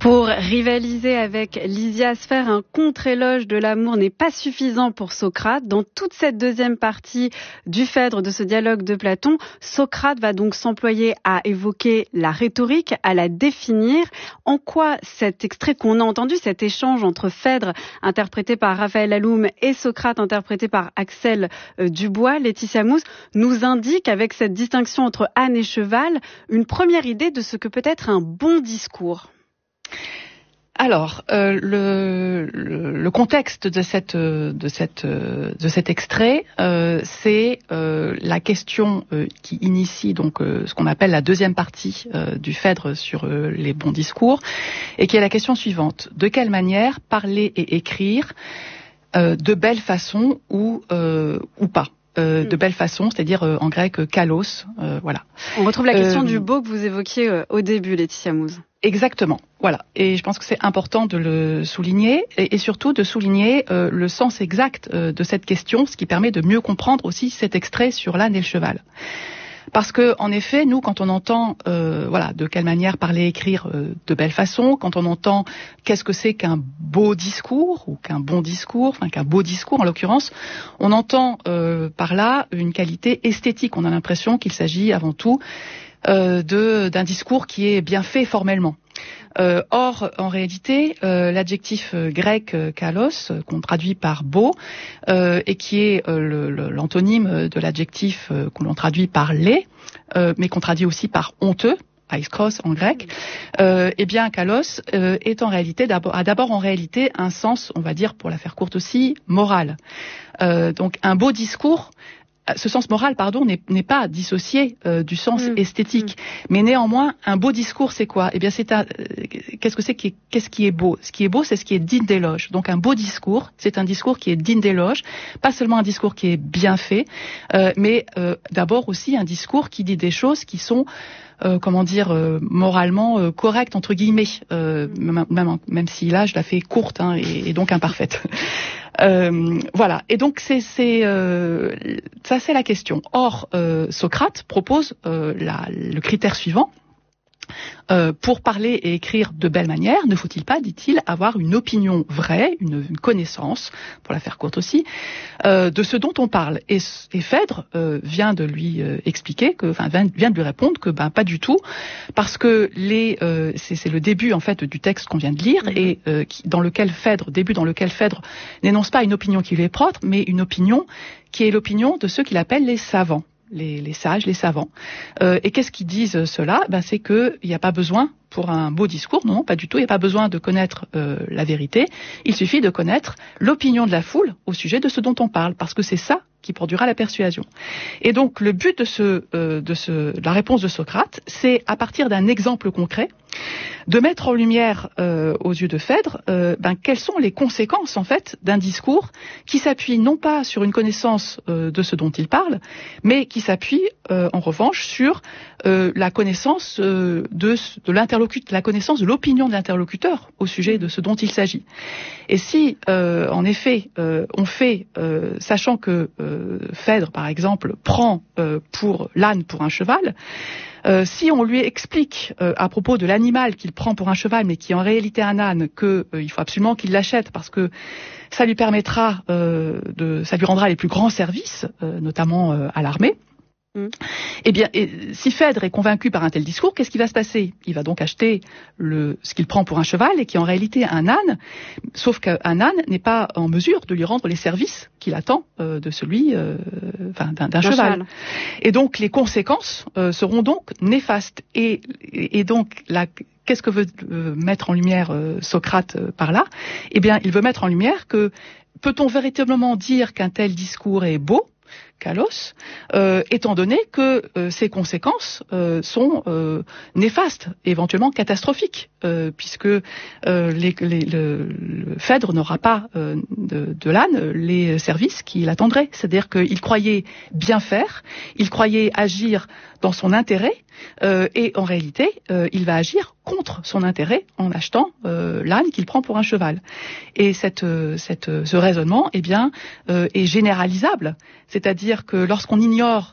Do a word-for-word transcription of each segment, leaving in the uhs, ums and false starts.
Pour rivaliser avec Lysias, faire un contre-éloge de l'amour n'est pas suffisant pour Socrate. Dans toute cette deuxième partie du Phèdre, de ce dialogue de Platon, Socrate va donc s'employer à évoquer la rhétorique, à la définir. En quoi cet extrait qu'on a entendu, cet échange entre Phèdre, interprété par Raphaël Alloum, et Socrate, interprété par Axel Dubois, Laetitia Mousse, nous indique, avec cette distinction entre âne et cheval, une première idée de ce que peut être un bon discours. Alors, euh, le, le, le contexte de cette de cette de cet extrait, euh, c'est euh, la question euh, qui initie donc euh, ce qu'on appelle la deuxième partie euh, du Phèdre sur euh, les bons discours, et qui est la question suivante: de quelle manière parler et écrire euh, de belle façon ou euh, ou pas? Euh, de belle façon, c'est-à-dire euh, en grec euh, kalos, euh, voilà. On retrouve la question euh, du beau que vous évoquiez euh, au début, Laetitia Mousse. Exactement, voilà. Et je pense que c'est important de le souligner, et, et surtout de souligner euh, le sens exact euh, de cette question, ce qui permet de mieux comprendre aussi cet extrait sur l'âne et le cheval. Parce que, en effet, nous, quand on entend, euh, voilà, de quelle manière parler, écrire euh, de belle façon, quand on entend qu'est-ce que c'est qu'un beau discours ou qu'un bon discours, enfin qu'un beau discours en l'occurrence, on entend euh, par là une qualité esthétique. On a l'impression qu'il s'agit avant tout euh, de d'un discours qui est bien fait formellement. Euh, or, en réalité, euh, l'adjectif euh, grec euh, kalos, euh, qu'on traduit par beau, euh, et qui est euh, le, le, l'antonyme de l'adjectif euh, qu'on traduit par laid, euh, mais qu'on traduit aussi par honteux, aiskos en grec, euh, eh bien kalos euh, est en réalité d'abord, a d'abord en réalité un sens, on va dire, pour la faire courte aussi, moral. Euh, donc un beau discours, ce sens moral, pardon, n'est, n'est pas dissocié euh, du sens mmh. esthétique. Mmh. Mais néanmoins, un beau discours, c'est quoi? Eh bien, c'est un, euh, qu'est-ce que c'est qui est, qu'est-ce qui est beau? Ce qui est beau, c'est ce qui est digne d'éloge. Donc, un beau discours, c'est un discours qui est digne d'éloge. Pas seulement un discours qui est bien fait, euh, mais euh, d'abord aussi un discours qui dit des choses qui sont Euh, comment dire, euh, moralement euh, correcte, entre guillemets, euh, même, même, même si là je la fais courte hein, et, et donc imparfaite. euh, voilà, et donc c'est, c'est euh, ça c'est la question. Or, euh, Socrate propose euh, la, le critère suivant. Euh, pour parler et écrire de belle manière, ne faut-il pas, dit-il, avoir une opinion vraie, une, une connaissance, pour la faire courte aussi, euh, de ce dont on parle. Et, et Phèdre euh, vient de lui euh, expliquer, que, enfin vient de lui répondre que ben pas du tout, parce que les, euh, c'est, c'est le début en fait du texte qu'on vient de lire mmh. et euh, qui, dans lequel Phèdre, début dans lequel Phèdre n'énonce pas une opinion qui lui est propre, mais une opinion qui est l'opinion de ceux qu'il appelle les savants. Les, les sages, les savants. Euh, et qu'est-ce qu'ils disent cela? Ben, c'est qu'il n'y a pas besoin, pour un beau discours, non, pas du tout, il n'y a pas besoin de connaître euh, la vérité, il suffit de connaître l'opinion de la foule au sujet de ce dont on parle, parce que c'est ça qui produira la persuasion. Et donc, le but de, ce, euh, de, ce, de la réponse de Socrate, c'est, à partir d'un exemple concret, de mettre en lumière euh, aux yeux de Phèdre euh, ben, quelles sont les conséquences en fait d'un discours qui s'appuie non pas sur une connaissance euh, de ce dont il parle, mais qui s'appuie euh, en revanche sur euh, la connaissance euh, de, de l'interlocuteur, la connaissance de l'opinion de l'interlocuteur au sujet de ce dont il s'agit. Et si euh, en effet euh, on fait, euh, sachant que euh, Phèdre par exemple prend euh, pour l'âne pour un cheval, Euh, si on lui explique euh, à propos de l'animal qu'il prend pour un cheval, mais qui est en réalité un âne, que euh, il faut absolument qu'il l'achète parce que ça lui permettra, euh, de, ça lui rendra les plus grands services, euh, notamment euh, à l'armée. Mmh. Eh bien, et, si Phèdre est convaincu par un tel discours, qu'est-ce qui va se passer? Il va donc acheter le, ce qu'il prend pour un cheval et qui est en réalité un âne, sauf qu'un âne n'est pas en mesure de lui rendre les services qu'il attend euh, de celui, euh, enfin, d'un, d'un cheval. cheval. Et donc, les conséquences euh, seront donc néfastes. Et, et, et donc, la, qu'est-ce que veut euh, mettre en lumière euh, Socrate euh, par là? Eh bien, il veut mettre en lumière que peut-on véritablement dire qu'un tel discours est beau, kalos, euh, étant donné que euh, ces conséquences euh, sont euh, néfastes, éventuellement catastrophiques, euh, puisque euh, les, les, le, le Phèdre n'aura pas euh, de, de l'âne les services qu'il attendrait. C'est-à-dire qu'il croyait bien faire, il croyait agir dans son intérêt, euh, et en réalité, euh, il va agir contre son intérêt en achetant euh, l'âne qu'il prend pour un cheval. Et cette, cette, ce raisonnement, eh bien, euh, est généralisable, c'est-à-dire que lorsqu'on ignore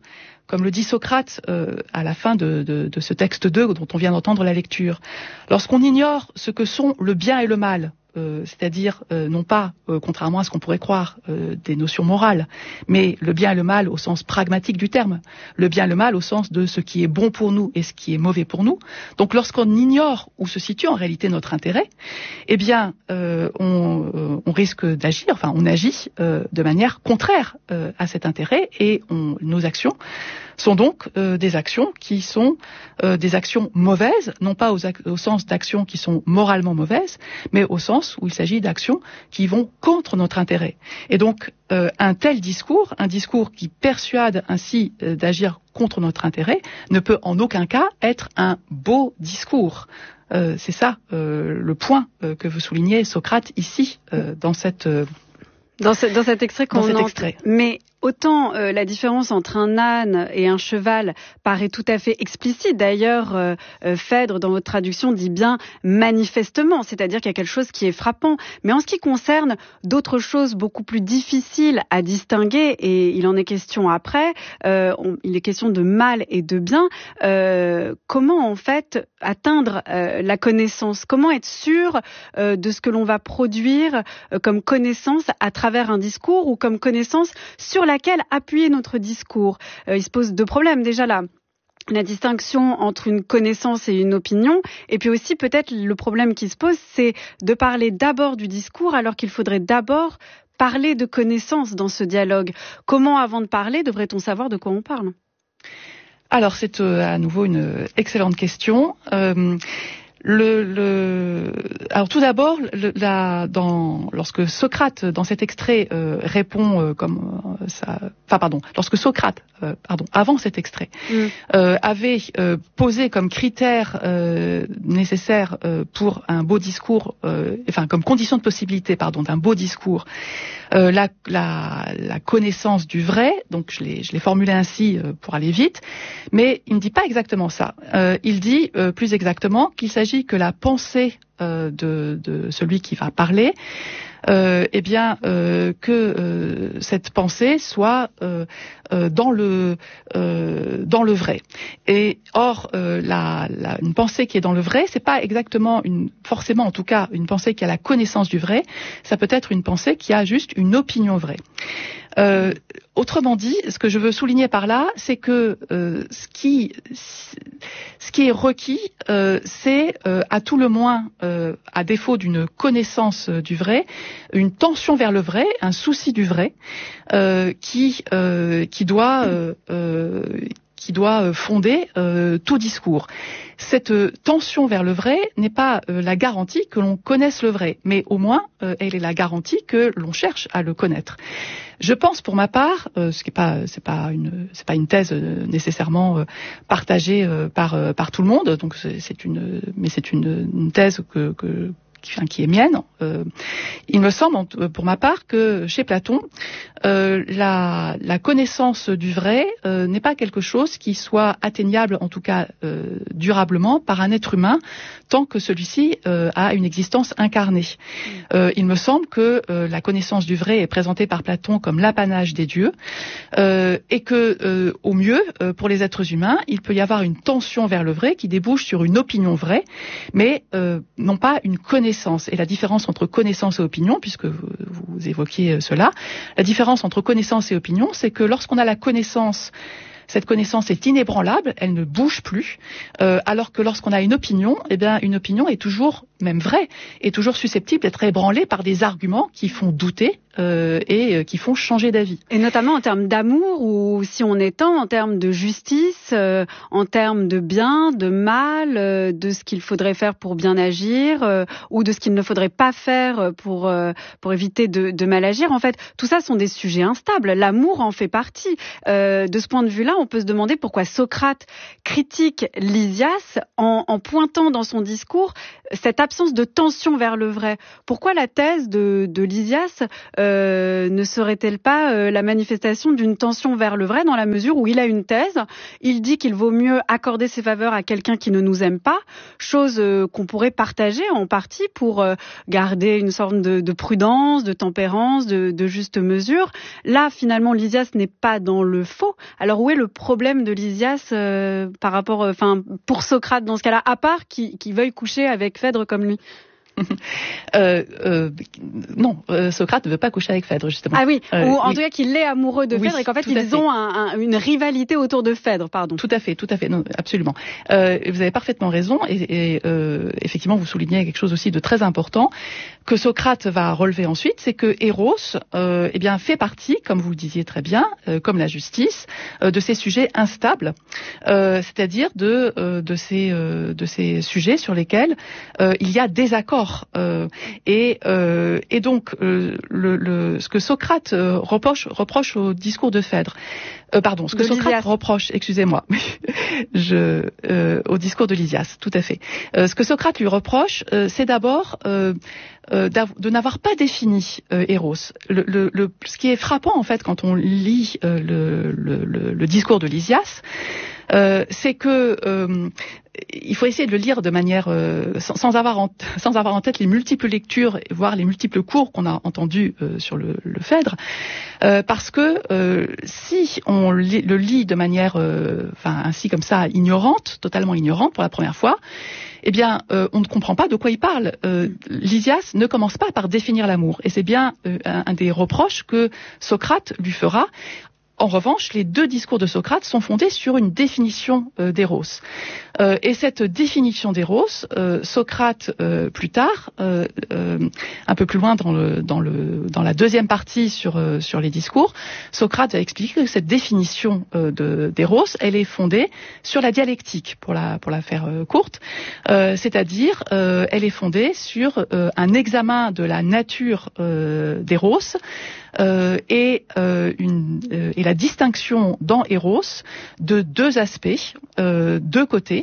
comme le dit Socrate euh, à la fin de, de, de ce texte deux dont on vient d'entendre la lecture, lorsqu'on ignore ce que sont le bien et le mal, Euh, c'est-à-dire euh, non pas, euh, contrairement à ce qu'on pourrait croire, euh, des notions morales, mais le bien et le mal au sens pragmatique du terme, le bien et le mal au sens de ce qui est bon pour nous et ce qui est mauvais pour nous. Donc lorsqu'on ignore où se situe en réalité notre intérêt, eh bien euh, on, euh, on risque d'agir, enfin on agit euh, de manière contraire euh, à cet intérêt, et on, nos actions sont donc euh, des actions qui sont euh, des actions mauvaises, non pas aux ac- au sens d'actions qui sont moralement mauvaises, mais au sens où il s'agit d'actions qui vont contre notre intérêt. Et donc euh, un tel discours, un discours qui persuade ainsi euh, d'agir contre notre intérêt, ne peut en aucun cas être un beau discours. Euh, c'est ça euh, le point euh, que vous soulignez, Socrate, ici, euh, dans cette... Euh, dans, ce, dans cet extrait qu'on entend. Extrait. Mais autant euh, la différence entre un âne et un cheval paraît tout à fait explicite. D'ailleurs, euh, euh, Phèdre, dans votre traduction, dit bien manifestement, c'est-à-dire qu'il y a quelque chose qui est frappant. Mais en ce qui concerne d'autres choses beaucoup plus difficiles à distinguer, et il en est question après, euh, on, il est question de mal et de bien, euh, comment en fait atteindre euh, la connaissance? Comment être sûr euh, de ce que l'on va produire euh, comme connaissance à travers un discours, ou comme connaissance sur laquelle appuyer notre discours? euh, Il se pose deux problèmes déjà là. La distinction entre une connaissance et une opinion, et puis aussi peut-être le problème qui se pose, c'est de parler d'abord du discours alors qu'il faudrait d'abord parler de connaissance dans ce dialogue. Comment, avant de parler, devrait-on savoir de quoi on parle? Alors c'est euh, à nouveau une excellente question. Euh, Le, le... Alors tout d'abord, le, la, dans, lorsque Socrate, dans cet extrait, euh, répond euh, comme euh, ça, enfin pardon, lorsque Socrate, euh, pardon, avant cet extrait, mm. euh, avait euh, posé comme critère euh, nécessaire euh, pour un beau discours, euh, enfin comme condition de possibilité, pardon, d'un beau discours, euh, la, la, la connaissance du vrai. Donc je l'ai, je l'ai formulé ainsi euh, pour aller vite, mais il ne dit pas exactement ça. Euh, il dit euh, plus exactement qu'il s'agit que la pensée euh, de, de celui qui va parler, euh, eh bien euh, que euh, cette pensée soit euh, euh, dans le euh, dans le vrai. Et or euh, la, la, une pensée qui est dans le vrai, c'est pas exactement une forcément en tout cas une pensée qui a la connaissance du vrai. Ça peut être une pensée qui a juste une opinion vraie. Euh, autrement dit, ce que je veux souligner par là, c'est que euh, ce qui ce qui est requis, euh, c'est euh, à tout le moins, euh, à défaut d'une connaissance du vrai, une tension vers le vrai, un souci du vrai, euh, qui euh, qui doit euh, euh, qui doit fonder euh, tout discours. Cette euh, tension vers le vrai n'est pas euh, la garantie que l'on connaisse le vrai, mais au moins euh, elle est la garantie que l'on cherche à le connaître. Je pense pour ma part, euh, ce qui est pas, c'est pas une, c'est pas une thèse euh, nécessairement euh, partagée euh, par euh, par tout le monde, donc c'est, c'est une, mais c'est une, une thèse que, que Qui, enfin, qui est mienne. Euh, il me semble, pour ma part, que chez Platon, euh, la, la connaissance du vrai euh, n'est pas quelque chose qui soit atteignable, en tout cas euh, durablement, par un être humain, tant que celui-ci euh, a une existence incarnée. Euh, il me semble que euh, la connaissance du vrai est présentée par Platon comme l'apanage des dieux, euh, et que, euh, au mieux, euh, pour les êtres humains, il peut y avoir une tension vers le vrai qui débouche sur une opinion vraie, mais euh, non pas une connaissance. Et la différence entre connaissance et opinion, puisque vous, vous évoquiez cela, la différence entre connaissance et opinion, c'est que lorsqu'on a la connaissance, cette connaissance est inébranlable, elle ne bouge plus, euh, alors que lorsqu'on a une opinion, eh bien une opinion est toujours, même vraie, est toujours susceptible d'être ébranlée par des arguments qui font douter euh, et euh, qui font changer d'avis. Et notamment en termes d'amour, ou si on étend en termes de justice, euh, en termes de bien, de mal, euh, de ce qu'il faudrait faire pour bien agir, euh, ou de ce qu'il ne faudrait pas faire pour euh, pour éviter de, de mal agir. En fait, tout ça sont des sujets instables. L'amour en fait partie. Euh, de ce point de vue-là, on peut se demander pourquoi Socrate critique Lysias en, en pointant dans son discours cette absence de tension vers le vrai. Pourquoi la thèse de, de Lysias euh, euh, ne serait-elle pas euh, la manifestation d'une tension vers le vrai, dans la mesure où il a une thèse, il dit qu'il vaut mieux accorder ses faveurs à quelqu'un qui ne nous aime pas, chose euh, qu'on pourrait partager en partie pour euh, garder une sorte de, de prudence, de tempérance, de, de juste mesure. Là, finalement, Lysias n'est pas dans le faux. Alors où est le problème de Lysias euh, par rapport, enfin, euh, pour Socrate dans ce cas-là, à part qu'il qu'il veuille coucher avec Phèdre comme lui? euh, euh, non, euh, Socrate ne veut pas coucher avec Phèdre, justement. Ah oui, euh, ou en oui. tout cas qu'il est amoureux de Phèdre, oui, et qu'en fait ils fait. ont un, un, une rivalité autour de Phèdre, pardon. Tout à fait, tout à fait, non, absolument. Euh, vous avez parfaitement raison, et, et euh, effectivement vous soulignez quelque chose aussi de très important que Socrate va relever ensuite, c'est que Eros, euh, eh bien, fait partie, comme vous le disiez très bien, euh, comme la justice, euh, de ces sujets instables, euh, c'est-à-dire de euh, de ces euh, de ces sujets sur lesquels euh, il y a désaccord. Euh, et, euh, et donc, euh, le, le, ce que Socrate euh, reproche, reproche au discours de Phèdre, euh, pardon, ce que de Socrate Lysias. reproche, excusez-moi, je, euh, au discours de Lysias, tout à fait. Euh, ce que Socrate lui reproche, euh, c'est d'abord euh, euh, de n'avoir pas défini euh, Eros. Le, le, le, ce qui est frappant en fait quand on lit euh, le, le, le, le discours de Lysias, euh, c'est que euh, il faut essayer de le lire de manière euh, sans, sans avoir en, sans avoir en tête les multiples lectures, voire les multiples cours qu'on a entendus euh, sur le, le Phèdre, euh, parce que euh, si on li, le lit de manière, euh, enfin ainsi comme ça, ignorante, totalement ignorante pour la première fois, eh bien, euh, on ne comprend pas de quoi il parle. Euh, Lysias ne commence pas par définir l'amour, et c'est bien euh, un, un des reproches que Socrate lui fera. En revanche, les deux discours de Socrate sont fondés sur une définition euh, d'Eros. Euh, et cette définition d'Eros, euh, Socrate, euh, plus tard, euh, euh, un peu plus loin dans, le, dans, le, dans la deuxième partie sur, euh, sur les discours, Socrate va expliquer que cette définition euh, de, d'Eros, elle est fondée sur la dialectique, pour la, pour la faire euh, courte, euh, c'est-à-dire euh, elle est fondée sur euh, un examen de la nature euh, d'Eros, Euh, et, euh, une, euh, et la distinction dans Eros de deux aspects, euh, deux côtés.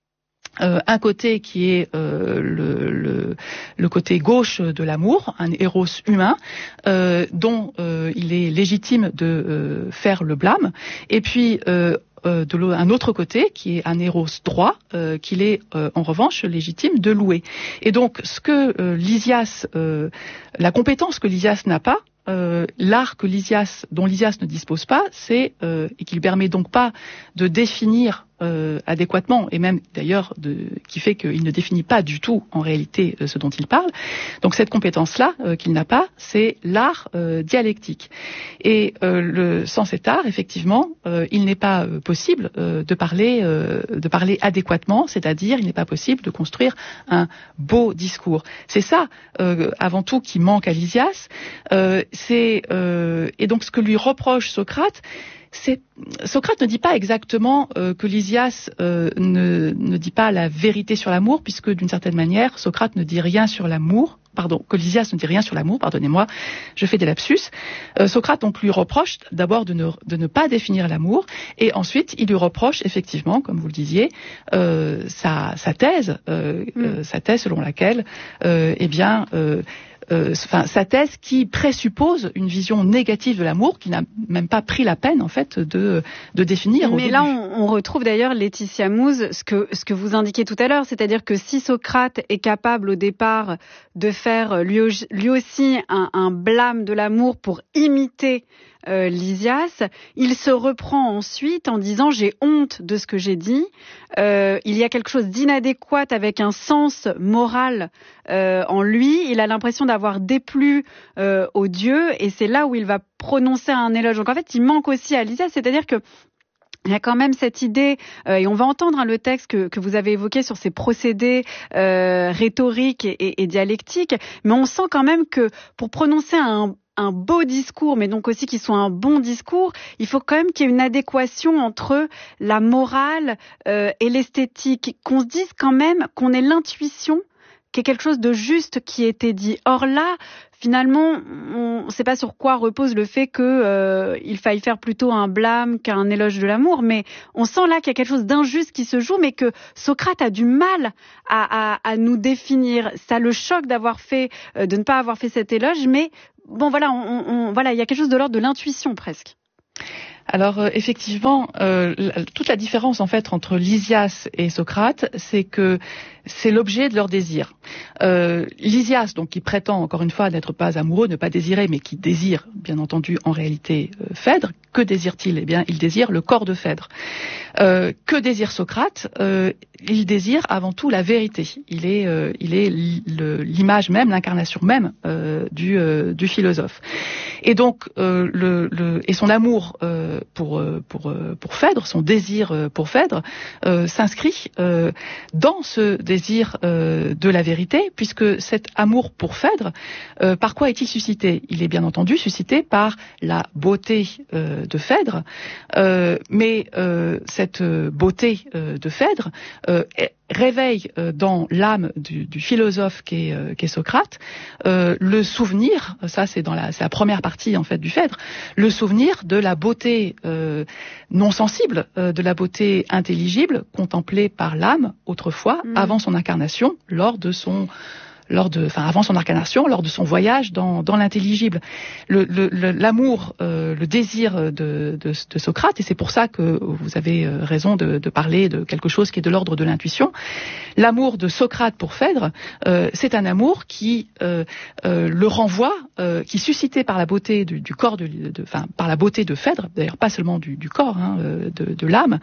Euh, un côté qui est euh, le, le, le côté gauche de l'amour, un Eros humain, euh, dont euh, il est légitime de euh, faire le blâme, et puis euh, Euh, de un autre côté, qui est un Eros droit, euh, qu'il est euh, en revanche légitime de louer. Et donc, ce que euh, Lysias, euh, la compétence que Lysias n'a pas, euh, l'art que Lysias, dont Lysias ne dispose pas, c'est euh, et qui lui permet donc pas de définir euh, adéquatement, et même d'ailleurs de, qui fait qu'il ne définit pas du tout en réalité euh, ce dont il parle. Donc cette compétence-là euh, qu'il n'a pas, c'est l'art euh, dialectique. Et euh, le, sans cet art, effectivement, euh, il n'est pas euh, possible euh, de parler, euh, de parler adéquatement, c'est-à-dire il n'est pas possible de construire un beau discours. C'est ça, euh, avant tout, qui manque à Lysias. Euh, c'est euh, et donc ce que lui reproche Socrate. C'est, Socrate ne dit pas exactement euh, que Lysias euh, ne, ne dit pas la vérité sur l'amour, puisque d'une certaine manière, Socrate ne dit rien sur l'amour. Pardon, que Lysias ne dit rien sur l'amour, pardonnez-moi, je fais des lapsus. Euh, Socrate donc lui reproche d'abord de ne, de ne pas définir l'amour, et ensuite il lui reproche effectivement, comme vous le disiez, euh, sa, sa thèse, euh, mm. euh, sa thèse selon laquelle, euh, eh bien, euh, Euh, enfin, sa thèse qui présuppose une vision négative de l'amour, qui n'a même pas pris la peine en fait de, de définir. Mais là, on, on retrouve d'ailleurs Laetitia Mouze, ce que, ce que vous indiquiez tout à l'heure, c'est-à-dire que si Socrate est capable au départ de faire lui, lui aussi un, un blâme de l'amour pour imiter Euh, Lysias, il se reprend ensuite en disant j'ai honte de ce que j'ai dit, euh, il y a quelque chose d'inadéquat avec un sens moral euh, en lui, il a l'impression d'avoir déplu euh, aux dieux, et c'est là où il va prononcer un éloge. Donc en fait il manque aussi à Lysias, c'est-à-dire que il y a quand même cette idée, euh, et on va entendre hein, le texte que, que vous avez évoqué sur ces procédés euh, rhétoriques et, et, et dialectiques, mais on sent quand même que pour prononcer un un beau discours, mais donc aussi qu'il soit un bon discours, il faut quand même qu'il y ait une adéquation entre la morale euh, et l'esthétique, qu'on se dise quand même qu'on ait l'intuition qu'il y ait quelque chose de juste qui a été dit. Or là, finalement, on ne sait pas sur quoi repose le fait qu'il euh, faille faire plutôt un blâme qu'un éloge de l'amour, mais on sent là qu'il y a quelque chose d'injuste qui se joue, mais que Socrate a du mal à, à, à nous définir. Ça le choque d'avoir fait, euh, de ne pas avoir fait cet éloge, mais bon voilà, on, on, voilà, il y a quelque chose de l'ordre de l'intuition presque. Alors euh, effectivement, euh, la, toute la différence en fait entre Lysias et Socrate, c'est que c'est l'objet de leur désir. Euh, Lysias, donc qui prétend encore une fois n'être pas amoureux, ne pas désirer, mais qui désire bien entendu en réalité euh, Phèdre. Que désire-t-il ? Eh bien, il désire le corps de Phèdre. Euh, que désire Socrate ? euh, Il désire avant tout la vérité. Il est, euh, il est l'image même, l'incarnation même euh, du, euh, du philosophe. Et donc, euh, le, le, et son amour euh, pour, pour, pour Phèdre, son désir pour Phèdre, euh, s'inscrit euh, dans ce désir euh, de la vérité, puisque cet amour pour Phèdre, euh, par quoi est-il suscité ? Il est bien entendu suscité par la beauté euh, de Phèdre, euh, mais euh, cette beauté euh, de Phèdre euh, est, réveille euh, dans l'âme du, du philosophe qu'est, euh, qu'est Socrate euh, le souvenir, ça c'est dans la, c'est la première partie en fait du Phèdre, le souvenir de la beauté euh, non sensible, euh, de la beauté intelligible contemplée par l'âme autrefois, mmh. avant son incarnation, lors de son lors de, enfin avant son incarnation, lors de son voyage dans, dans l'intelligible. Le, le, le, l'amour, euh, le désir de, de, de Socrate, et c'est pour ça que vous avez raison de, de parler de quelque chose qui est de l'ordre de l'intuition. L'amour de Socrate pour Phèdre, euh, c'est un amour qui euh, euh, le renvoie, euh, qui suscité par la beauté du, du corps, de, de, enfin par la beauté de Phèdre, d'ailleurs pas seulement du, du corps, hein, de, de l'âme.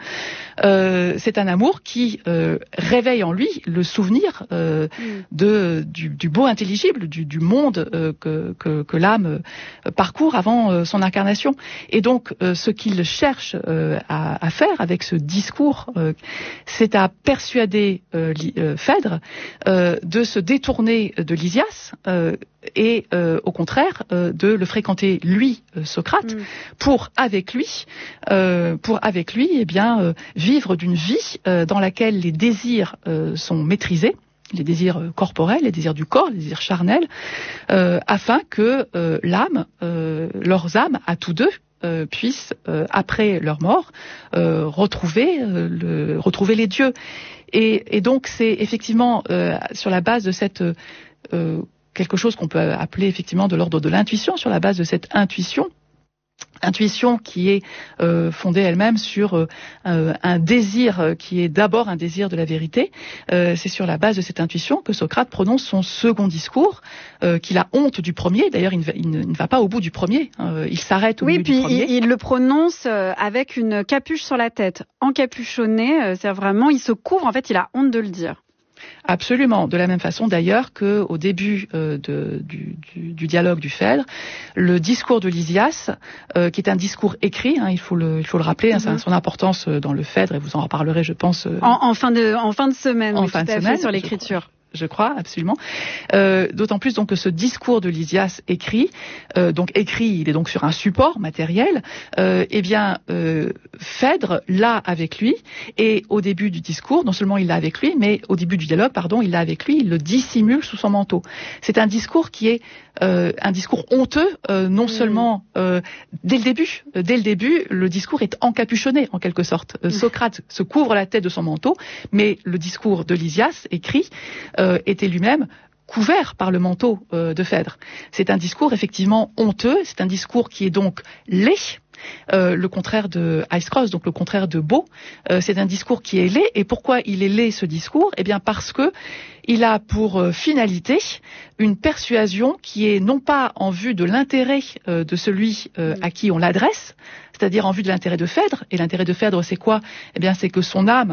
Euh, c'est un amour qui euh, réveille en lui le souvenir euh, mmh. de Du, du beau intelligible, du, du monde euh, que, que, que l'âme euh, parcourt avant euh, son incarnation. Et donc, euh, ce qu'il cherche euh, à, à faire avec ce discours, euh, c'est à persuader euh, euh, Phèdre euh, de se détourner de Lysias euh, et euh, au contraire euh, de le fréquenter lui, euh, Socrate, mmh. pour avec lui, euh, pour avec lui, eh bien euh, vivre d'une vie euh, dans laquelle les désirs euh, sont maîtrisés. Les désirs corporels, les désirs du corps, les désirs charnels, euh, afin que euh, l'âme, euh, leurs âmes, à tous deux, euh, puissent, euh, après leur mort, euh, retrouver, euh, le, retrouver les dieux. Et, et donc, c'est effectivement euh, sur la base de cette euh, quelque chose qu'on peut appeler effectivement de l'ordre de l'intuition, sur la base de cette intuition. Intuition qui est euh, fondée elle-même sur euh, un désir qui est d'abord un désir de la vérité. Euh, c'est sur la base de cette intuition que Socrate prononce son second discours, euh, qu'il a honte du premier. D'ailleurs, il ne va, il ne, il ne va pas au bout du premier. Euh, il s'arrête au oui, milieu du premier. Oui, puis il, il le prononce avec une capuche sur la tête, encapuchonné. C'est vraiment, il se couvre. En fait, il a honte de le dire. Absolument. De la même façon d'ailleurs qu'au début euh, de, du, du, du dialogue du Phèdre, le discours de Lysias, euh, qui est un discours écrit, hein, il faut le, il faut le rappeler, mm-hmm. hein, ça a son importance dans le Phèdre et vous en reparlerez, je pense. Euh, en, en fin de, en fin de semaine. En oui, fin tout de à semaine fait, sur l'écriture. Je crois, absolument. Euh, d'autant plus donc que ce discours de Lysias écrit, euh, donc écrit, il est donc sur un support matériel. Euh, eh bien, euh, Phèdre l'a avec lui, et au début du discours, non seulement il l'a avec lui, mais au début du dialogue, pardon, il l'a avec lui, il le dissimule sous son manteau. C'est un discours qui est euh, un discours honteux, euh, non mmh. seulement euh, dès le début. Dès le début, le discours est encapuchonné en quelque sorte. Euh, Socrate se couvre la tête de son manteau, mais le discours de Lysias écrit Euh, était lui-même couvert par le manteau euh, de Phèdre. C'est un discours effectivement honteux, c'est un discours qui est donc laid, euh, le contraire de Aiscross, donc le contraire de beau. Euh, c'est un discours qui est laid, et pourquoi il est laid ce discours ? Eh bien parce que il a pour euh, finalité une persuasion qui est non pas en vue de l'intérêt euh, de celui euh, à qui on l'adresse, c'est-à-dire en vue de l'intérêt de Phèdre, et l'intérêt de Phèdre c'est quoi ? Eh bien c'est que son âme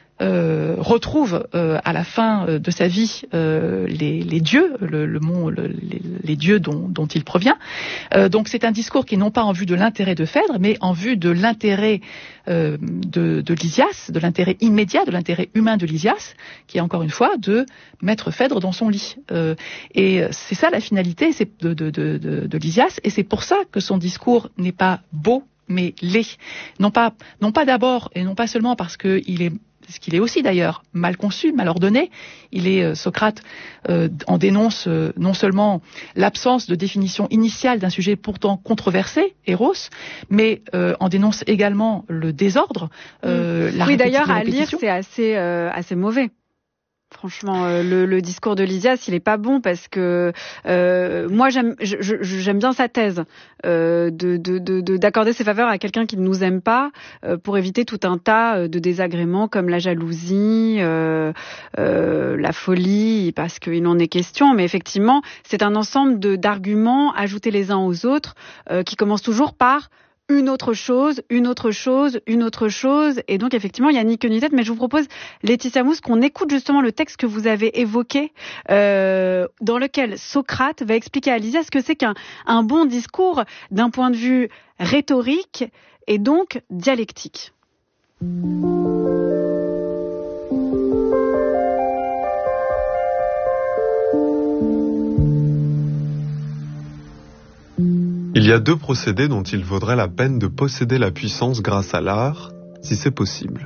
Euh, retrouve euh, à la fin euh, de sa vie euh, les, les dieux, le, le monde, le, les, les dieux dont, dont il provient. Euh, donc c'est un discours qui est non pas en vue de l'intérêt de Phèdre, mais en vue de l'intérêt euh, de, de Lysias, de l'intérêt immédiat, de l'intérêt humain de Lysias, qui est encore une fois de mettre Phèdre dans son lit. Euh, et c'est ça la finalité c'est de, de, de, de, de Lysias, et c'est pour ça que son discours n'est pas beau, mais laid. Non pas, non pas d'abord, et non pas seulement parce qu'il est ce qu'il est aussi d'ailleurs mal conçu, mal ordonné. Il est, euh, Socrate euh, en dénonce euh, non seulement l'absence de définition initiale d'un sujet pourtant controversé, Eros, mais euh, en dénonce également le désordre, euh, mmh. la Oui, d'ailleurs, à répétition. lire, c'est assez, euh, assez mauvais. Franchement, euh, le, le discours de Lysias, il est pas bon parce que euh, moi j'aime, je, je, j'aime bien sa thèse euh, de, de, de, de, d'accorder ses faveurs à quelqu'un qui ne nous aime pas euh, pour éviter tout un tas de désagréments comme la jalousie, euh, euh, la folie, parce qu'il en est question. Mais effectivement, c'est un ensemble de, d'arguments ajoutés les uns aux autres euh, qui commencent toujours par une autre chose, une autre chose, une autre chose. Et donc, effectivement, il n'y a ni queue ni tête. Mais je vous propose, Laetitia Mousse, qu'on écoute justement le texte que vous avez évoqué, euh, dans lequel Socrate va expliquer à Lysias ce que c'est qu'un un bon discours d'un point de vue rhétorique et donc dialectique. Il y a deux procédés dont il vaudrait la peine de posséder la puissance grâce à l'art, si c'est possible.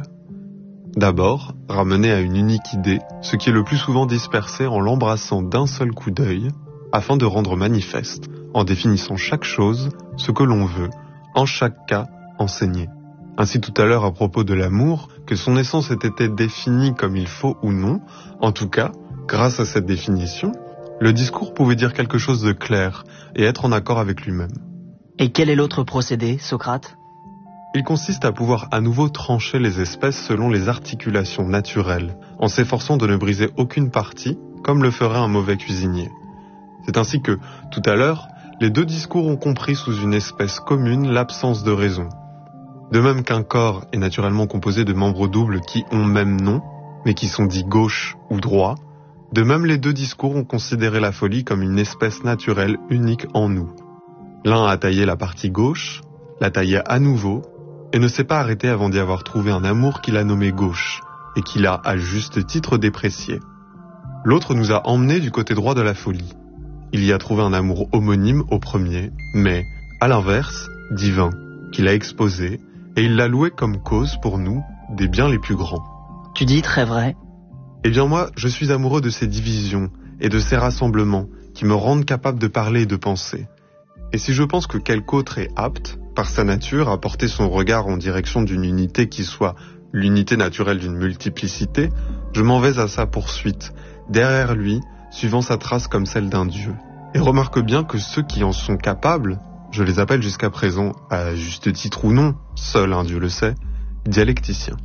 D'abord, ramener à une unique idée ce qui est le plus souvent dispersé en l'embrassant d'un seul coup d'œil, afin de rendre manifeste, en définissant chaque chose, ce que l'on veut, en chaque cas, enseigner. Ainsi tout à l'heure à propos de l'amour, que son essence ait été définie comme il faut ou non, en tout cas, grâce à cette définition, le discours pouvait dire quelque chose de clair et être en accord avec lui-même. Et quel est l'autre procédé, Socrate ? Il consiste à pouvoir à nouveau trancher les espèces selon les articulations naturelles, en s'efforçant de ne briser aucune partie, comme le ferait un mauvais cuisinier. C'est ainsi que, tout à l'heure, les deux discours ont compris sous une espèce commune l'absence de raison. De même qu'un corps est naturellement composé de membres doubles qui ont même nom, mais qui sont dits gauche ou droit, de même, les deux discours ont considéré la folie comme une espèce naturelle unique en nous. L'un a taillé la partie gauche, l'a taillée à nouveau, et ne s'est pas arrêté avant d'y avoir trouvé un amour qu'il a nommé gauche, et qu'il a à juste titre déprécié. L'autre nous a emmenés du côté droit de la folie. Il y a trouvé un amour homonyme au premier, mais, à l'inverse, divin, qu'il a exposé, et il l'a loué comme cause pour nous des biens les plus grands. Tu dis très vrai. Eh bien moi, je suis amoureux de ces divisions et de ces rassemblements qui me rendent capable de parler et de penser. Et si je pense que quelque autre est apte, par sa nature, à porter son regard en direction d'une unité qui soit l'unité naturelle d'une multiplicité, je m'en vais à sa poursuite, derrière lui, suivant sa trace comme celle d'un dieu. Et remarque bien que ceux qui en sont capables, je les appelle jusqu'à présent, à juste titre ou non, seul un dieu le sait, dialecticiens.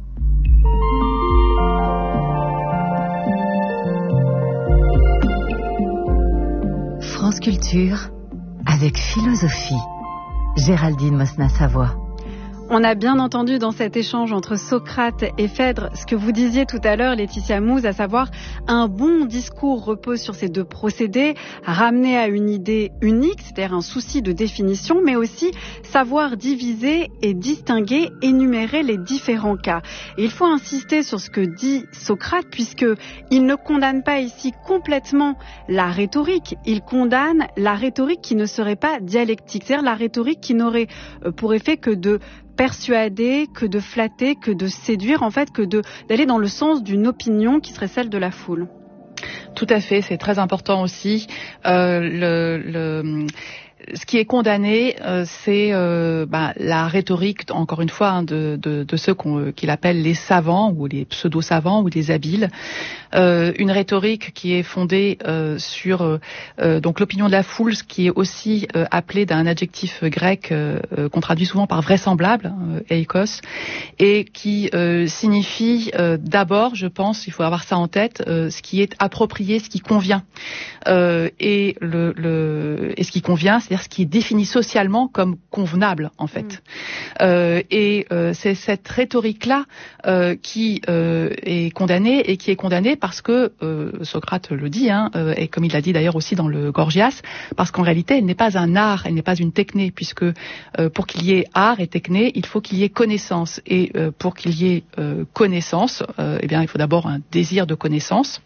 France Culture, avec philosophie. Géraldine Mosna-Savoie. On a bien entendu dans cet échange entre Socrate et Phèdre ce que vous disiez tout à l'heure, Laetitia Mousse, à savoir un bon discours repose sur ces deux procédés, ramener à une idée unique, c'est-à-dire un souci de définition, mais aussi savoir diviser et distinguer, énumérer les différents cas. Et il faut insister sur ce que dit Socrate, puisque il ne condamne pas ici complètement la rhétorique, il condamne la rhétorique qui ne serait pas dialectique, c'est-à-dire la rhétorique qui n'aurait pour effet que de persuader, que de flatter, que de séduire, en fait, que de d'aller dans le sens d'une opinion qui serait celle de la foule. Tout à fait, c'est très important aussi. Euh, le, le, ce qui est condamné, euh, c'est euh, bah, la rhétorique, encore une fois, hein, de, de, de ceux qu'on, qu'il appelle les savants ou les pseudo-savants ou les habiles. Euh, une rhétorique qui est fondée euh, sur euh, donc l'opinion de la foule, ce qui est aussi euh, appelé d'un adjectif grec euh, qu'on traduit souvent par vraisemblable, euh, eikos, et qui euh, signifie euh, d'abord, je pense, il faut avoir ça en tête, euh, ce qui est approprié, ce qui convient, euh, et le, le et ce qui convient, c'est-à-dire ce qui est défini socialement comme convenable en fait. Mmh. Euh, et euh, c'est cette rhétorique-là euh, qui euh, est condamnée et qui est condamnée parce que, euh, Socrate le dit, hein, euh, et comme il l'a dit d'ailleurs aussi dans le Gorgias, parce qu'en réalité, elle n'est pas un art, elle n'est pas une techné, puisque euh, pour qu'il y ait art et techné, il faut qu'il y ait connaissance. Et euh, pour qu'il y ait euh, connaissance, euh, eh bien, il faut d'abord un désir de connaissance.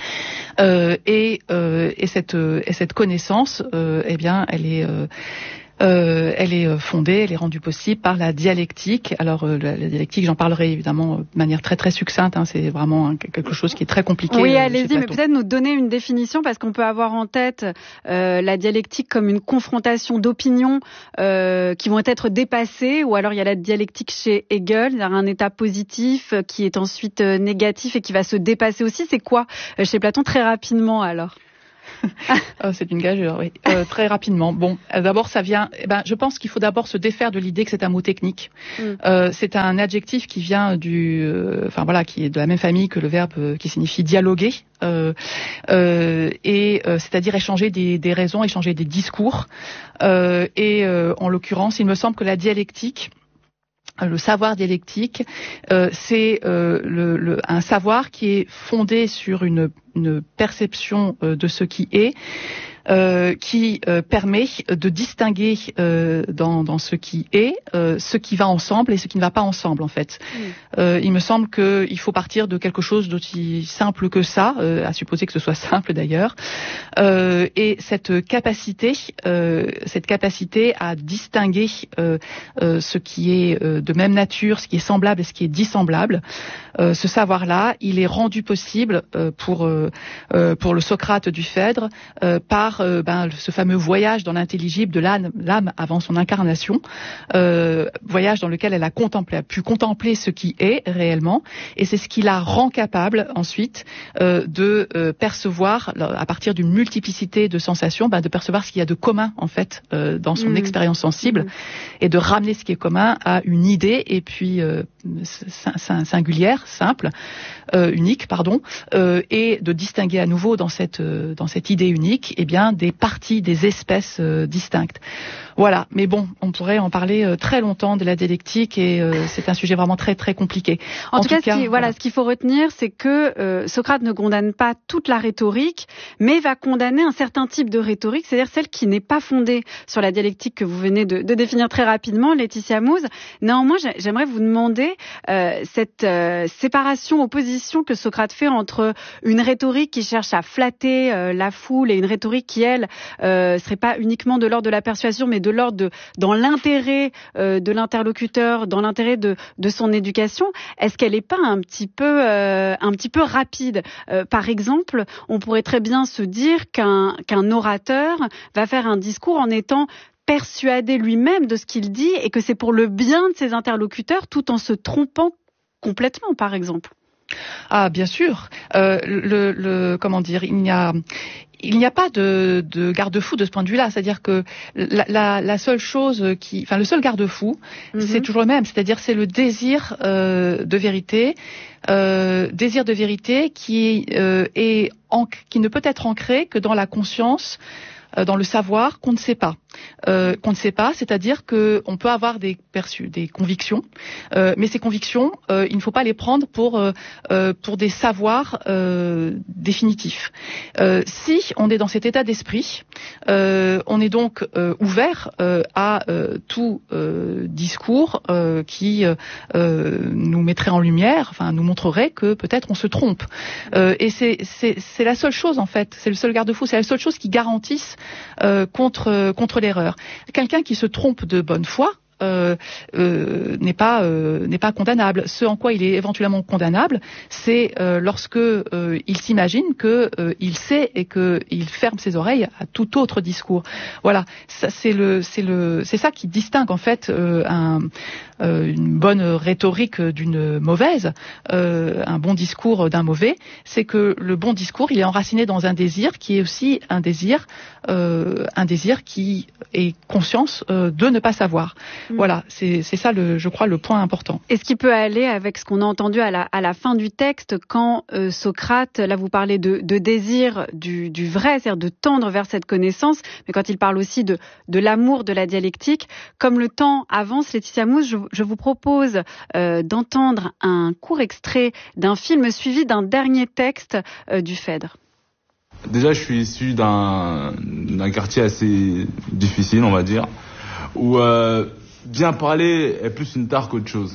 Euh, et, euh, et, cette, et cette connaissance, euh, eh bien, elle est... Euh, Euh, elle est fondée, elle est rendue possible par la dialectique. Alors euh, la, la dialectique, j'en parlerai évidemment de manière très très succincte, hein, c'est vraiment hein, quelque chose qui est très compliqué. Oui, euh, allez-y, mais peut-être nous donner une définition, parce qu'on peut avoir en tête euh, la dialectique comme une confrontation d'opinions euh, qui vont être dépassées, ou alors il y a la dialectique chez Hegel, il y a un état positif qui est ensuite euh, négatif et qui va se dépasser aussi. C'est quoi euh, chez Platon, très rapidement alors? Oh, c'est une gageure, oui. Euh, très rapidement. Bon, euh, d'abord, ça vient. Eh ben, je pense qu'il faut d'abord se défaire de l'idée que c'est un mot technique. Mm. Euh, c'est un adjectif qui vient du, euh, enfin voilà, qui est de la même famille que le verbe euh, qui signifie dialoguer, euh, euh, et euh, c'est-à-dire échanger des, des raisons, échanger des discours. Euh, et euh, en l'occurrence, il me semble que la dialectique, le savoir dialectique, euh, c'est euh, le, le, un savoir qui est fondé sur une, une perception euh, de ce qui est, euh, qui euh, permet de distinguer euh, dans, dans ce qui est euh, ce qui va ensemble et ce qui ne va pas ensemble, en fait. Mmh. Euh, il me semble qu'il faut partir de quelque chose d'aussi simple que ça, euh, à supposer que ce soit simple d'ailleurs, euh, et cette capacité, euh, cette capacité à distinguer euh, euh, ce qui est euh, de même nature, ce qui est semblable et ce qui est dissemblable, euh, ce savoir-là, il est rendu possible euh, pour euh, euh, pour le Socrate du Phèdre euh, par Euh, ben, ce fameux voyage dans l'intelligible de l'âme, l'âme avant son incarnation, euh, voyage dans lequel elle a contemplé, a pu contempler ce qui est réellement, et c'est ce qui la rend capable ensuite euh, de euh, percevoir, à partir d'une multiplicité de sensations, ben, de percevoir ce qu'il y a de commun en fait euh, dans son mmh. expérience sensible, mmh. et de ramener ce qui est commun à une idée et puis euh, singulière, simple, euh, unique, pardon, euh, et de distinguer à nouveau dans cette euh, dans cette idée unique, eh bien des parties, des espèces euh, distinctes. Voilà, mais bon, on pourrait en parler euh, très longtemps de la dialectique et euh, c'est un sujet vraiment très très compliqué. En, en tout, tout cas, cas ce qui, voilà, voilà, ce qu'il faut retenir, c'est que euh, Socrate ne condamne pas toute la rhétorique, mais va condamner un certain type de rhétorique, c'est-à-dire celle qui n'est pas fondée sur la dialectique que vous venez de, de définir très rapidement, Laetitia Mouze. Néanmoins, j'aimerais vous demander euh, cette euh, séparation, opposition que Socrate fait entre une rhétorique qui cherche à flatter euh, la foule et une rhétorique qui, elle, euh, serait pas uniquement de l'ordre de la persuasion, mais de l'ordre de dans l'intérêt euh, de l'interlocuteur, dans l'intérêt de de son éducation. Est-ce qu'elle est pas un petit peu euh, un petit peu rapide? euh, Par exemple, on pourrait très bien se dire qu'un qu'un orateur va faire un discours en étant persuadé lui-même de ce qu'il dit et que c'est pour le bien de ses interlocuteurs, tout en se trompant complètement, par exemple. Ah, bien sûr. Euh, le, le comment dire, il n'y a Il n'y a pas de, de garde-fou de ce point de vue-là, c'est-à-dire que la, la, la seule chose qui, enfin le seul garde-fou, mm-hmm. c'est toujours le même, c'est-à-dire c'est le désir euh, de vérité, euh, désir de vérité qui euh, est en, qui ne peut être ancré que dans la conscience, euh, dans le savoir qu'on ne sait pas. Euh, qu'on ne sait pas, c'est-à-dire que on peut avoir des perçus, des convictions, euh, mais ces convictions, euh, il ne faut pas les prendre pour euh, euh, pour des savoirs euh, définitifs. Euh, si on est dans cet état d'esprit, euh, on est donc euh, ouvert euh, à euh, tout euh, discours euh, qui euh, nous mettrait en lumière, enfin nous montrerait que peut-être on se trompe. Euh, et c'est c'est c'est la seule chose en fait, c'est le seul garde-fou, c'est la seule chose qui garantisse euh, contre contre l'erreur. Quelqu'un qui se trompe de bonne foi euh, euh, n'est pas euh, n'est pas condamnable. Ce en quoi il est éventuellement condamnable, c'est euh, lorsque euh, il s'imagine que euh, il sait et que il ferme ses oreilles à tout autre discours. Voilà, ça, c'est le c'est le c'est ça qui distingue en fait euh, un euh, une bonne rhétorique d'une mauvaise, euh, un bon discours d'un mauvais. C'est que le bon discours, il est enraciné dans un désir qui est aussi un désir euh, un désir qui est conscience euh, de ne pas savoir. Voilà, c'est, c'est ça, le, je crois, le point important. Et ce qui peut aller avec ce qu'on a entendu à la, à la fin du texte, quand euh, Socrate, là vous parlez de, de désir du, du vrai, c'est-à-dire de tendre vers cette connaissance, mais quand il parle aussi de, de l'amour de la dialectique, comme le temps avance, Laetitia Mouze, je, je vous propose euh, d'entendre un court extrait d'un film suivi d'un dernier texte euh, du Phèdre. Déjà, je suis issu d'un, d'un quartier assez difficile, on va dire, où euh, bien parler est plus une tare qu'autre chose.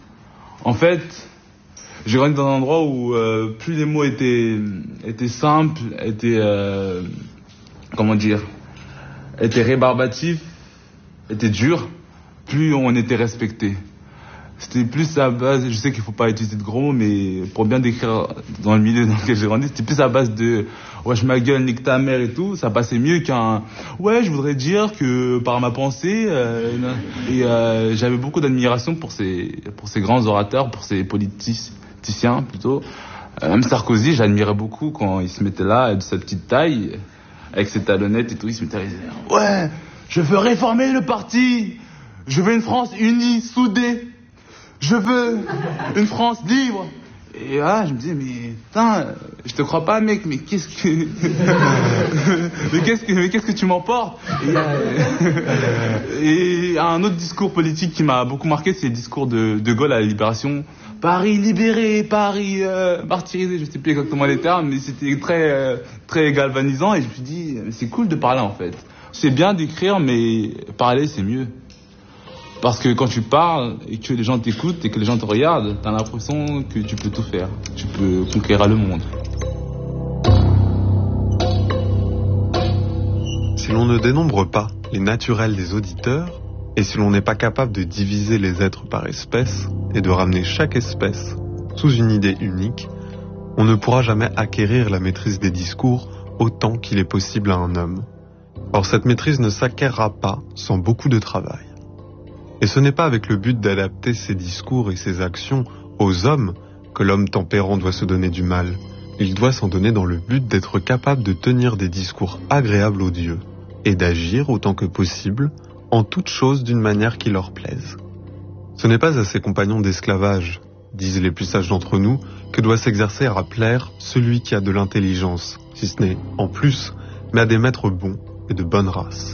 En fait, j'ai grandi dans un endroit où euh, plus les mots étaient, étaient simples, étaient, euh, comment dire, étaient rébarbatifs, était dur, plus on était respecté. C'était plus à base, je sais qu'il faut pas utiliser de gros mots, mais pour bien décrire dans le milieu dans lequel j'ai grandi, c'était plus à base de « wesh ma gueule, nique ta mère » et tout. Ça passait mieux qu'un « ouais, je voudrais dire que par ma pensée... Euh, » Et euh, j'avais beaucoup d'admiration pour ces, pour ces grands orateurs, pour ces politiciens plutôt. Euh, même Sarkozy, j'admirais beaucoup quand il se mettait là, de sa petite taille, avec ses talonnettes et tout, il se mettait à dire « ouais, je veux réformer le parti, je veux une France unie, soudée. Je veux une France libre. » Et là, je me disais, mais putain, je te crois pas, mec, mais qu'est-ce que... mais qu'est-ce que, mais qu'est-ce que tu m'emportes? Et, euh... et un autre discours politique qui m'a beaucoup marqué, c'est le discours de, de Gaulle à la Libération. Paris libéré, Paris euh, martyrisé, je sais plus exactement les termes, mais c'était très, euh, très galvanisant, et je me suis dit, c'est cool de parler en fait. C'est bien d'écrire, mais parler, c'est mieux. Parce que quand tu parles et que les gens t'écoutent et que les gens te regardent, t'as l'impression que tu peux tout faire. Tu peux conquérir le monde. Si l'on ne dénombre pas les naturels des auditeurs, et si l'on n'est pas capable de diviser les êtres par espèce et de ramener chaque espèce sous une idée unique, on ne pourra jamais acquérir la maîtrise des discours autant qu'il est possible à un homme. Or cette maîtrise ne s'acquérera pas sans beaucoup de travail. Et ce n'est pas avec le but d'adapter ses discours et ses actions aux hommes que l'homme tempérant doit se donner du mal. Il doit s'en donner dans le but d'être capable de tenir des discours agréables aux dieux et d'agir autant que possible en toutes choses d'une manière qui leur plaise. Ce n'est pas à ses compagnons d'esclavage, disent les plus sages d'entre nous, que doit s'exercer à plaire celui qui a de l'intelligence, si ce n'est en plus, mais à des maîtres bons et de bonne race.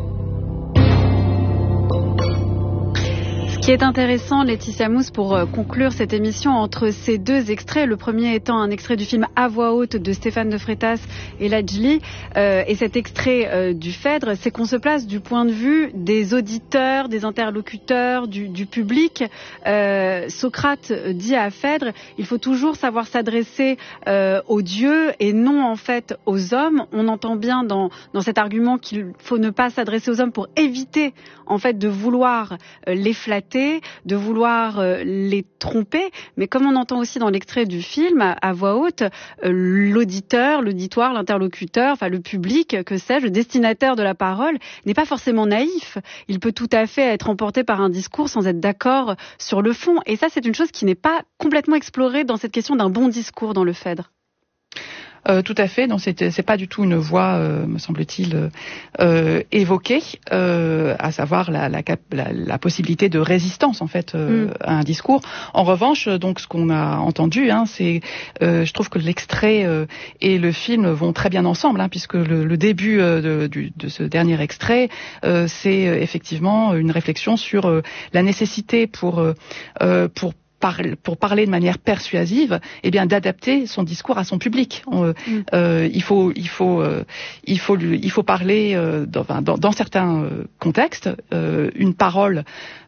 Ce qui est intéressant, Laetitia Mousse, pour conclure cette émission, entre ces deux extraits, le premier étant un extrait du film À voix haute de Stéphane de Freitas et Lajli, euh, et cet extrait euh, du Phèdre, c'est qu'on se place du point de vue des auditeurs, des interlocuteurs, du, du public. Euh, Socrate dit à Phèdre, il faut toujours savoir s'adresser euh, aux dieux et non en fait aux hommes. On entend bien dans, dans cet argument qu'il faut ne pas s'adresser aux hommes pour éviter en fait de vouloir euh, les flatter, de vouloir euh, les tromper, mais comme on entend aussi dans l'extrait du film, à, à voix haute, euh, l'auditeur, l'auditoire, l'interlocuteur, enfin le public, que sais-je, le destinataire de la parole, n'est pas forcément naïf. Il peut tout à fait être emporté par un discours sans être d'accord sur le fond. Et ça, c'est une chose qui n'est pas complètement explorée dans cette question d'un bon discours dans le Phèdre. Euh, tout à fait. Donc c'est, c'est pas du tout une voie, euh, me semble-t-il, euh, évoquée, euh, à savoir la, la, la, la possibilité de résistance en fait euh, mm. à un discours. En revanche, donc ce qu'on a entendu, hein, c'est, euh, je trouve que l'extrait euh, et le film vont très bien ensemble, hein, puisque le, le début euh, de, du, de ce dernier extrait, euh, c'est euh, effectivement une réflexion sur euh, la nécessité pour euh, pour pour parler de manière persuasive, eh bien d'adapter son discours à son public. On, mm. euh, il faut, il faut, euh, il faut, il faut parler euh, dans, dans, dans certains contextes. Euh, une parole,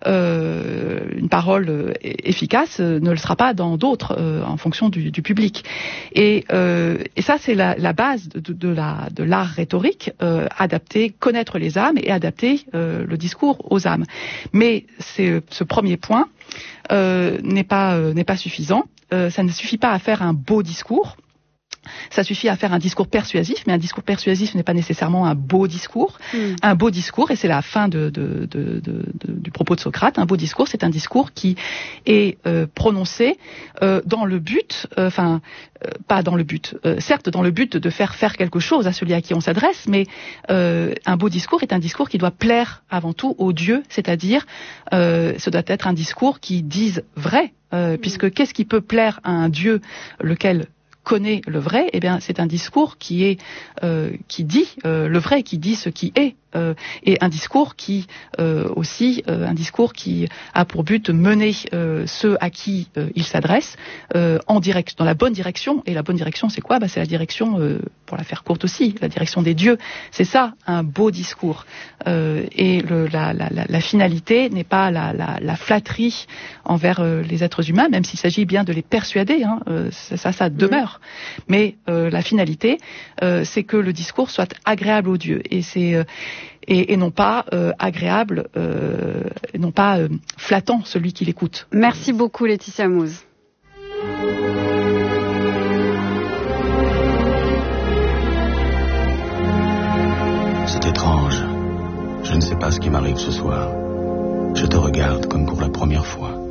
euh, une parole efficace ne le sera pas dans d'autres, euh, en fonction du, du public. Et, euh, et ça, c'est la, la base de, de, la, de l'art rhétorique, euh, adapter, connaître les âmes et adapter euh, le discours aux âmes. Mais c'est ce premier point. Euh, n'est pas euh, n'est pas suffisant. Euh, ça ne suffit pas à faire un beau discours. Ça suffit à faire un discours persuasif, mais un discours persuasif n'est pas nécessairement un beau discours. Mm. Un beau discours, et c'est la fin de, de, de, de, de, du propos de Socrate, un beau discours, c'est un discours qui est euh, prononcé euh, dans le but, enfin, euh, euh, pas dans le but, euh, certes dans le but de faire faire quelque chose à celui à qui on s'adresse, mais euh, un beau discours est un discours qui doit plaire avant tout aux dieux, c'est-à-dire, euh, ce doit être un discours qui dise vrai, euh, mm. puisque qu'est-ce qui peut plaire à un dieu lequel connaît le vrai, eh bien c'est un discours qui est euh, qui dit euh, le vrai, qui dit ce qui est, euh, et un discours qui euh, aussi euh, un discours qui a pour but de mener euh, ceux à qui euh, il s'adresse euh, en direct, dans la bonne direction. Et la bonne direction, c'est quoi ? Bah, c'est la direction, euh, pour la faire courte aussi, la direction des dieux. C'est ça un beau discours. Euh, et le, la, la, la, la finalité n'est pas la, la, la flatterie envers euh, les êtres humains, même s'il s'agit bien de les persuader. Hein, euh, ça, ça, ça demeure. Mais euh, la finalité, euh, c'est que le discours soit agréable aux dieux. Et c'est, euh, et, et non pas euh, agréable, euh, non pas euh, flattant celui qui l'écoute. Merci beaucoup Laetitia Mouze. C'est étrange. Je ne sais pas ce qui m'arrive ce soir. Je te regarde comme pour la première fois.